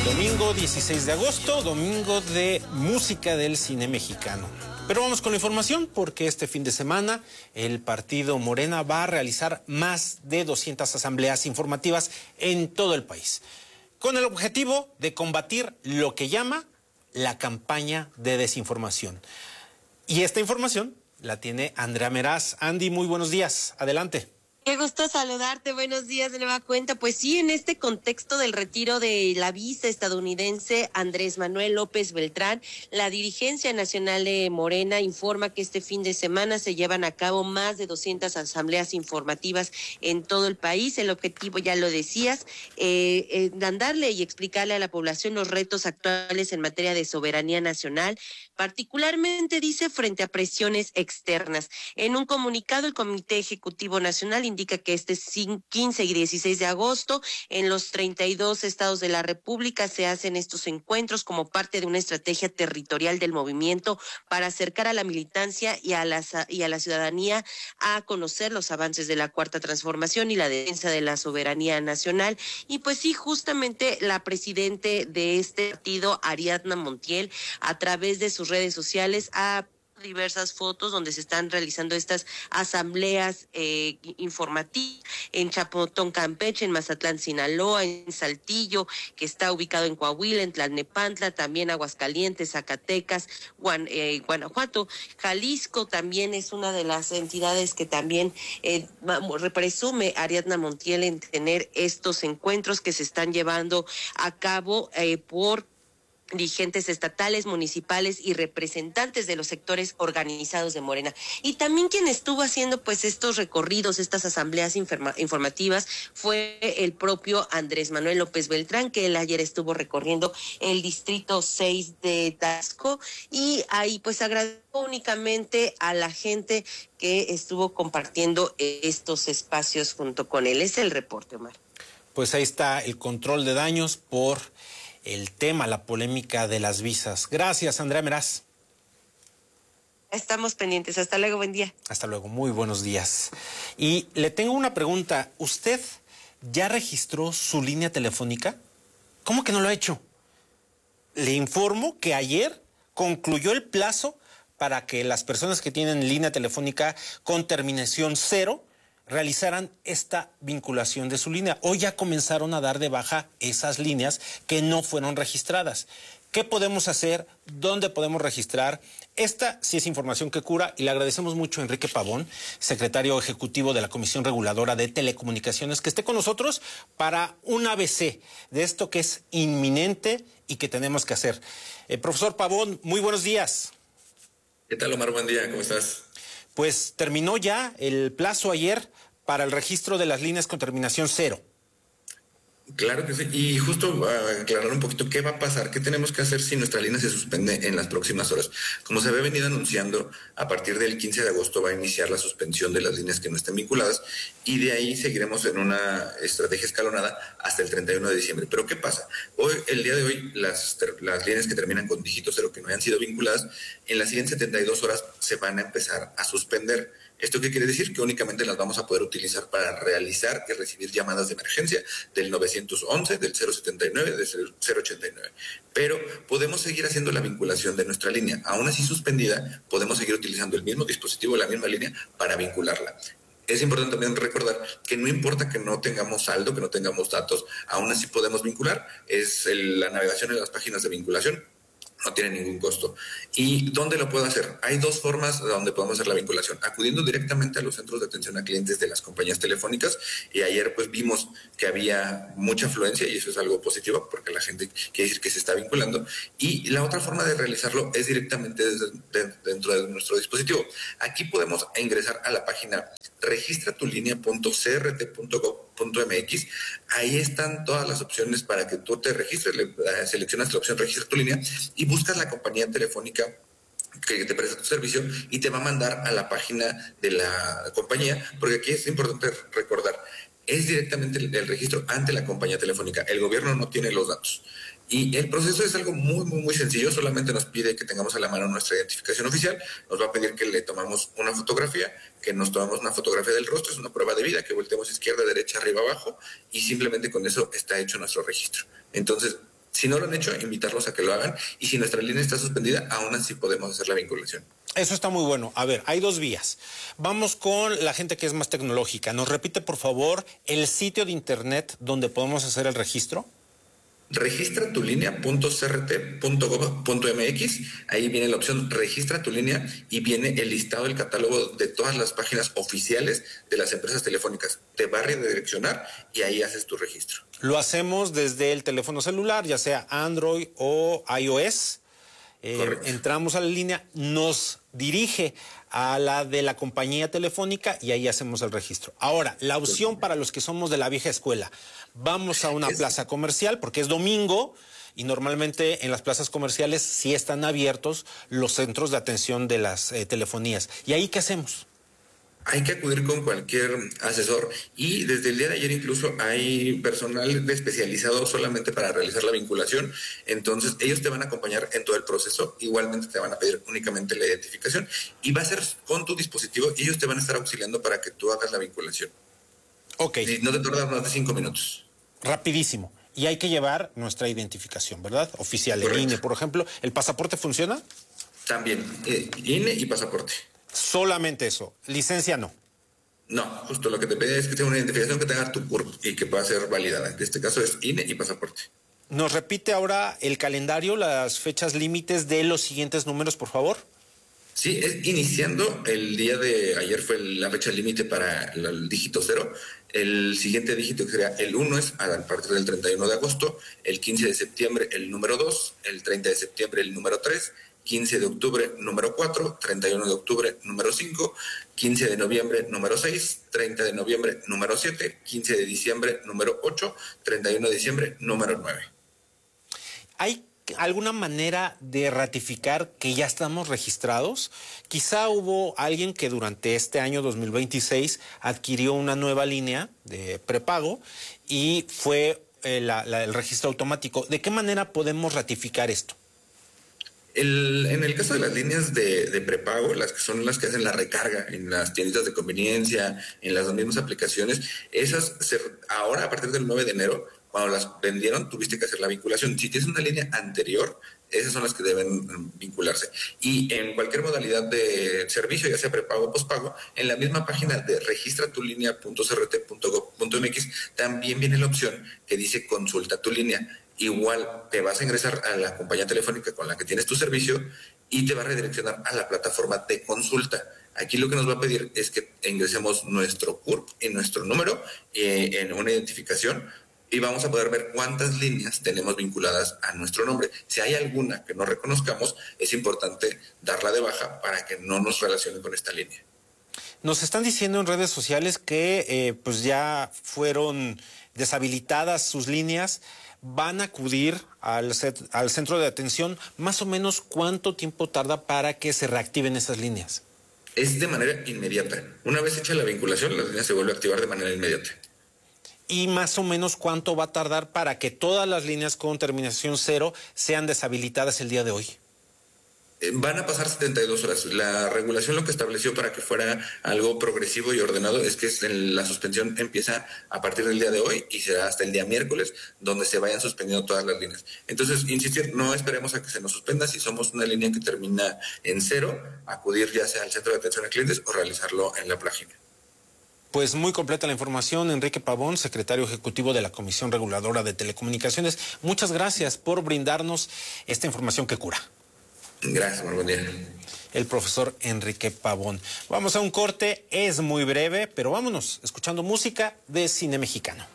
Domingo 16 de agosto, domingo de música del cine mexicano. Pero vamos con la información porque este fin de semana el partido Morena va a realizar más de 200 asambleas informativas en todo el país, con el objetivo de combatir lo que llama la campaña de desinformación. Y esta información la tiene Andrea Meraz. Andy, muy buenos días. Adelante. Qué gusto saludarte, buenos días de nueva cuenta. Pues sí, en este contexto del retiro de la visa estadounidense Andrés Manuel López Beltrán, la dirigencia nacional de Morena informa que este fin de semana se llevan a cabo más de 200 asambleas informativas en todo el país. El objetivo, ya lo decías, darle y explicarle a la población los retos actuales en materia de soberanía nacional, particularmente, dice, frente a presiones externas. En un comunicado, el Comité Ejecutivo Nacional indica que este 15 y 16 de agosto en los 32 estados de la República se hacen estos encuentros como parte de una estrategia territorial del movimiento para acercar a la militancia y a la ciudadanía a conocer los avances de la Cuarta Transformación y la defensa de la soberanía nacional. Y pues sí, justamente la presidente de este partido, Ariadna Montiel, a través de sus redes sociales ha diversas fotos donde se están realizando estas asambleas informativas en Chapotón, Campeche, en Mazatlán, Sinaloa, en Saltillo, que está ubicado en Coahuila, en Tlalnepantla, también Aguascalientes, Zacatecas, Guanajuato, Jalisco también es una de las entidades que también presume Ariadna Montiel en tener estos encuentros que se están llevando a cabo por dirigentes estatales, municipales y representantes de los sectores organizados de Morena. Y también quien estuvo haciendo pues estos recorridos, estas asambleas informativas, fue el propio Andrés Manuel López Beltrán, que él ayer estuvo recorriendo el distrito 6 de Taxco y ahí pues agradezco únicamente a la gente que estuvo compartiendo estos espacios junto con él. Es el reporte, Omar. Pues ahí está el control de daños por el tema, la polémica de las visas. Gracias, Andrea Meraz. Estamos pendientes. Hasta luego, buen día. Hasta luego, muy buenos días. Y le tengo una pregunta. ¿Usted ya registró su línea telefónica? ¿Cómo que no lo ha hecho? Le informo que ayer concluyó el plazo para que las personas que tienen línea telefónica con terminación 0 realizaran esta vinculación de su línea. Hoy ya comenzaron a dar de baja esas líneas que no fueron registradas. ¿Qué podemos hacer? ¿Dónde podemos registrar? Esta sí es información que cura y le agradecemos mucho a Enrique Pavón, secretario ejecutivo de la Comisión Reguladora de Telecomunicaciones, que esté con nosotros para un ABC de esto que es inminente y que tenemos que hacer. Profesor Pavón, muy buenos días. ¿Qué tal, Omar? Buen día, ¿cómo estás? Pues terminó ya el plazo ayer para el registro de las líneas con terminación 0. Claro que sí, y justo aclarar un poquito qué va a pasar, qué tenemos que hacer si nuestra línea se suspende en las próximas horas. Como se había venido anunciando, a partir del 15 de agosto va a iniciar la suspensión de las líneas que no estén vinculadas y de ahí seguiremos en una estrategia escalonada hasta el 31 de diciembre. Pero ¿qué pasa? El día de hoy, las líneas que terminan con dígito 0 que no hayan sido vinculadas, en las siguientes 72 horas se van a empezar a suspender. ¿Esto qué quiere decir? Que únicamente las vamos a poder utilizar para realizar y recibir llamadas de emergencia del 911, del 079, del 089. Pero podemos seguir haciendo la vinculación de nuestra línea. Aún así suspendida, podemos seguir utilizando el mismo dispositivo, la misma línea, para vincularla. Es importante también recordar que no importa que no tengamos saldo, que no tengamos datos, aún así podemos vincular. Es la navegación en las páginas de vinculación. No tiene ningún costo. ¿Y dónde lo puedo hacer? Hay dos formas donde podemos hacer la vinculación. Acudiendo directamente a los centros de atención a clientes de las compañías telefónicas, y ayer pues vimos que había mucha afluencia y eso es algo positivo porque la gente quiere decir que se está vinculando. Y la otra forma de realizarlo es directamente dentro de nuestro dispositivo. Aquí podemos ingresar a la página registratulinea.crt.gov.mx. Ahí están todas las opciones para que tú te registres. Seleccionas la opción registra tu línea y buscas la compañía telefónica que te presta tu servicio y te va a mandar a la página de la compañía, porque aquí es importante recordar, es directamente el registro ante la compañía telefónica. El gobierno no tiene los datos. Y el proceso es algo muy sencillo, solamente nos pide que tengamos a la mano nuestra identificación oficial, nos va a pedir que le tomamos una fotografía, que nos tomamos una fotografía del rostro, es una prueba de vida, que volteemos izquierda, derecha, arriba, abajo, y simplemente con eso está hecho nuestro registro. Entonces, Si no lo han hecho, invitarlos a que lo hagan. Y si nuestra línea está suspendida, aún así podemos hacer la vinculación. Eso está muy bueno. A ver, hay dos vías. Vamos con la gente que es más tecnológica. ¿Nos repite, por favor, el sitio de internet donde podemos hacer el registro? Registratulinea.crt.gov.mx. Ahí viene la opción Registra tu línea y viene el listado del catálogo de todas las páginas oficiales de las empresas telefónicas. Te va a redireccionar y ahí haces tu registro. Lo hacemos desde el teléfono celular, ya sea Android o iOS. Entramos a la línea, nos dirige a la de la compañía telefónica y ahí hacemos el registro. Ahora, la opción para los que somos de la vieja escuela, vamos a una plaza comercial porque es domingo y normalmente en las plazas comerciales sí están abiertos los centros de atención de las telefonías. ¿Y ahí qué hacemos? Hay que acudir con cualquier asesor y desde el día de ayer incluso hay personal especializado solamente para realizar la vinculación. Entonces ellos te van a acompañar en todo el proceso. Igualmente te van a pedir únicamente la identificación y va a ser con tu dispositivo y ellos te van a estar auxiliando para que tú hagas la vinculación. Ok. Y no te tardas más de 5 minutos. Rapidísimo. Y hay que llevar nuestra identificación, ¿verdad? Oficial, el Correcto. INE, por ejemplo. ¿El pasaporte funciona? También, INE y pasaporte. Solamente eso. Licencia no. No, justo lo que te pide es que tenga una identificación que tenga tu CURP y que pueda ser validada. En este caso es INE y pasaporte. ¿Nos repite ahora el calendario, las fechas límites de los siguientes números, por favor? Sí, es iniciando el día de ayer fue la fecha límite para el dígito 0. El siguiente dígito que sería el 1 es a partir del 31 de agosto, el 15 de septiembre el número 2, el 30 de septiembre el número 3, 15 de octubre número 4, 31 de octubre número 5, 15 de noviembre número 6, 30 de noviembre número 7, 15 de diciembre número 8, 31 de diciembre número 9. ¿Hay alguna manera de ratificar que ya estamos registrados? Quizá hubo alguien que durante este año 2026 adquirió una nueva línea de prepago y fue el registro automático. ¿De qué manera podemos ratificar esto? En el caso de las líneas de prepago, las que son las que hacen la recarga en las tienditas de conveniencia, en las mismas aplicaciones, esas ahora a partir del 9 de enero, cuando las vendieron, tuviste que hacer la vinculación. Si tienes una línea anterior, esas son las que deben vincularse. Y en cualquier modalidad de servicio, ya sea prepago o pospago, en la misma página de registratulinea.crt.gov.mx también viene la opción que dice consulta tu línea. Igual te vas a ingresar a la compañía telefónica con la que tienes tu servicio y te va a redireccionar a la plataforma de consulta. Aquí lo que nos va a pedir es que ingresemos nuestro CURP y nuestro número en una identificación y vamos a poder ver cuántas líneas tenemos vinculadas a nuestro nombre. Si hay alguna que no reconozcamos, es importante darla de baja para que no nos relacione con esta línea. Nos están diciendo en redes sociales que pues ya fueron deshabilitadas sus líneas. Van a acudir al centro de atención. Más o menos, ¿cuánto tiempo tarda para que se reactiven esas líneas? Es de manera inmediata. Una vez hecha la vinculación, la línea se vuelve a activar de manera inmediata. ¿Y más o menos cuánto va a tardar para que todas las líneas con terminación 0 sean deshabilitadas el día de hoy? Van a pasar 72 horas. La regulación lo que estableció para que fuera algo progresivo y ordenado es que la suspensión empieza a partir del día de hoy y será hasta el día miércoles donde se vayan suspendiendo todas las líneas. Entonces, insistir, no esperemos a que se nos suspenda. Si somos una línea que termina en 0, acudir ya sea al centro de atención a clientes o realizarlo en la página. Pues muy completa la información, Enrique Pavón, secretario ejecutivo de la Comisión Reguladora de Telecomunicaciones. Muchas gracias por brindarnos esta información que cura. Gracias, muy buen día. El profesor Enrique Pavón. Vamos a un corte, es muy breve, pero vámonos escuchando música de cine mexicano.